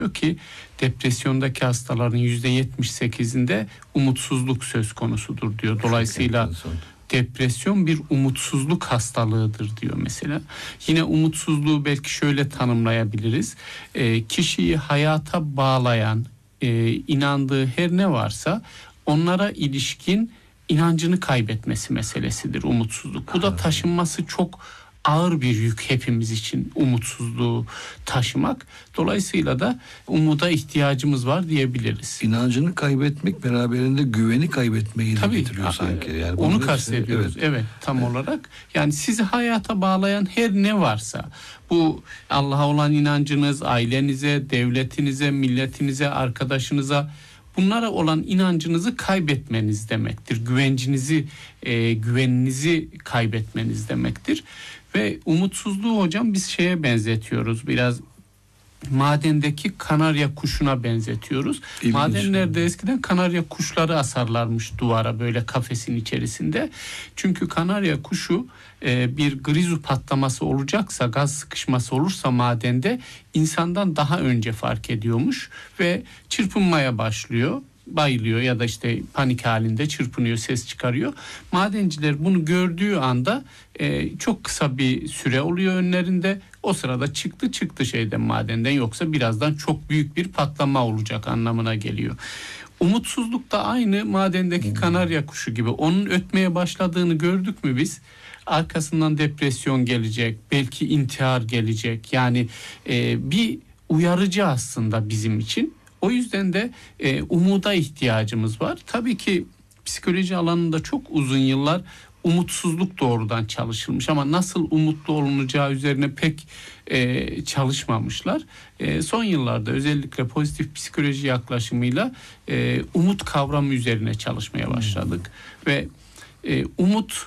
ki depresyondaki hastaların %78'inde umutsuzluk söz konusudur diyor. Dolayısıyla depresyon bir umutsuzluk hastalığıdır diyor mesela. Yine umutsuzluğu belki şöyle tanımlayabiliriz. Kişiyi hayata bağlayan, inandığı her ne varsa onlara ilişkin inancını kaybetmesi meselesidir umutsuzluk. Bu da taşınması çok ağır bir yük hepimiz için, umutsuzluğu taşımak. Dolayısıyla da umuda ihtiyacımız var diyebiliriz. İnancını kaybetmek beraberinde güveni kaybetmeyi de getiriyor sanki. Yani onu kastediyoruz. Evet, tam olarak. Yani sizi hayata bağlayan her ne varsa, bu Allah'a olan inancınız, ailenize, devletinize, milletinize, arkadaşınıza, bunlara olan inancınızı kaybetmeniz demektir. Güveninizi kaybetmeniz demektir. Ve umutsuzluğu hocam biz şeye benzetiyoruz. Biraz madendeki kanarya kuşuna benzetiyoruz. Madenlerde eskiden kanarya kuşları asarlarmış duvara, böyle kafesin içerisinde. Çünkü kanarya kuşu bir grizu patlaması olacaksa, gaz sıkışması olursa madende insandan daha önce fark ediyormuş ve çırpınmaya başlıyor. Bayılıyor ya da işte panik halinde çırpınıyor, ses çıkarıyor. Madenciler bunu gördüğü anda çok kısa bir süre oluyor önlerinde. O sırada çıktı şeyden, madenden, yoksa birazdan çok büyük bir patlama olacak anlamına geliyor. Umutsuzluk da aynı madendeki kanarya kuşu gibi. Onun ötmeye başladığını gördük mü biz? Arkasından depresyon gelecek, belki intihar gelecek. Yani bir uyarıcı aslında bizim için. O yüzden de umuda ihtiyacımız var. Tabii ki psikoloji alanında çok uzun yıllar umutsuzluk doğrudan çalışılmış ama nasıl umutlu olunacağı üzerine pek çalışmamışlar. Son yıllarda özellikle pozitif psikoloji yaklaşımıyla umut kavramı üzerine çalışmaya başladık. Ve umut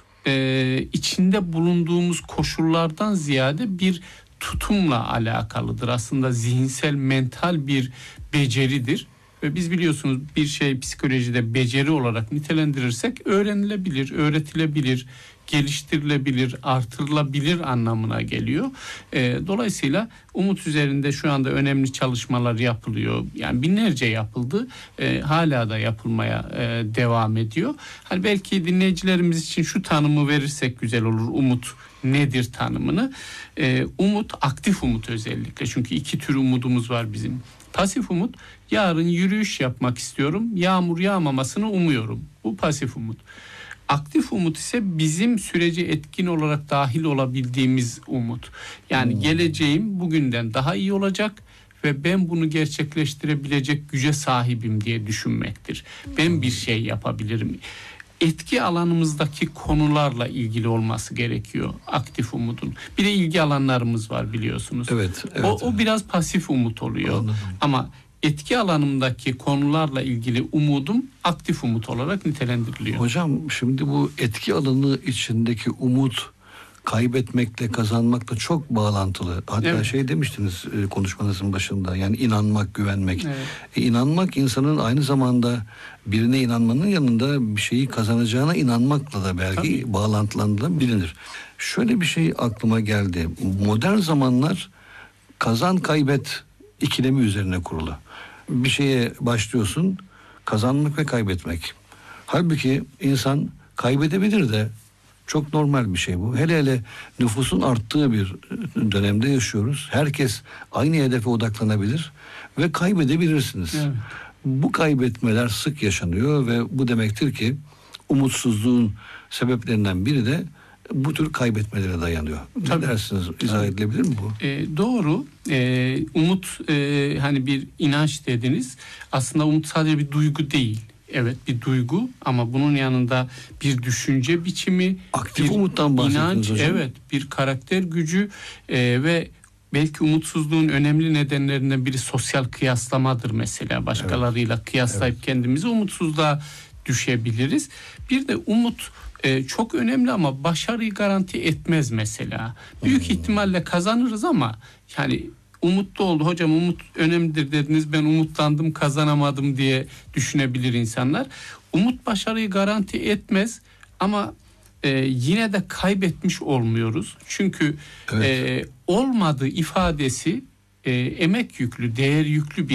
içinde bulunduğumuz koşullardan ziyade bir tutumla alakalıdır. Aslında zihinsel, mental bir beceridir. Ve biz biliyorsunuz bir şey psikolojide beceri olarak nitelendirirsek öğrenilebilir, öğretilebilir, geliştirilebilir, artırılabilir anlamına geliyor. Dolayısıyla umut üzerinde şu anda önemli çalışmalar yapılıyor. Yani binlerce yapıldı. Hala da yapılmaya devam ediyor. Hani belki dinleyicilerimiz için şu tanımı verirsek güzel olur. Umut nedir tanımını? Umut, aktif umut özellikle. Çünkü iki tür umudumuz var bizim. Pasif umut, yarın yürüyüş yapmak istiyorum, yağmur yağmamasını umuyorum. Bu pasif umut. Aktif umut ise bizim sürece etkin olarak dahil olabildiğimiz umut. Yani geleceğim bugünden daha iyi olacak ve ben bunu gerçekleştirebilecek güce sahibim diye düşünmektir. Ben bir şey yapabilirim. Etki alanımızdaki konularla ilgili olması gerekiyor aktif umudun. Bir de ilgi alanlarımız var biliyorsunuz. Evet. O biraz pasif umut oluyor. Anladım. Ama etki alanımdaki konularla ilgili umudum aktif umut olarak nitelendiriliyor. Hocam şimdi bu etki alanı içindeki umut kaybetmekle, kazanmakla çok bağlantılı. Hatta demiştiniz konuşmanızın başında, yani inanmak, güvenmek. Evet. İnanmak insanın aynı zamanda birine inanmanın yanında bir şeyi kazanacağına inanmakla da belki bağlantılandırılabilir. Şöyle bir şey aklıma geldi. Modern zamanlar kazan kaybet ikilemi üzerine kurulu. Bir şeye başlıyorsun, kazanmak ve kaybetmek. Halbuki insan kaybedebilir de, çok normal bir şey bu. Hele nüfusun arttığı bir dönemde yaşıyoruz. Herkes aynı hedefe odaklanabilir ve kaybedebilirsiniz. Evet. Bu kaybetmeler sık yaşanıyor ve bu demektir ki umutsuzluğun sebeplerinden biri de bu tür kaybetmelere dayanıyor. Ne dersiniz? İzah edilebilir mi bu? Doğru. Umut hani bir inanç dediniz. Aslında umut sadece bir duygu değil. Evet, bir duygu ama bunun yanında bir düşünce biçimi, aktif umuttan bahsediyorsunuz hocam. Evet, bir karakter gücü ve belki umutsuzluğun önemli nedenlerinden biri sosyal kıyaslamadır mesela. Başkalarıyla kıyaslayıp kendimizi umutsuzluğa düşebiliriz. Bir de umut çok önemli ama başarıyı garanti etmez mesela. Büyük ihtimalle kazanırız ama yani umutlu oldu. Hocam umut önemlidir dediniz, ben umutlandım kazanamadım diye düşünebilir insanlar. Umut başarıyı garanti etmez ama yine de kaybetmiş olmuyoruz. Çünkü olmadı ifadesi emek yüklü, değer yüklü bir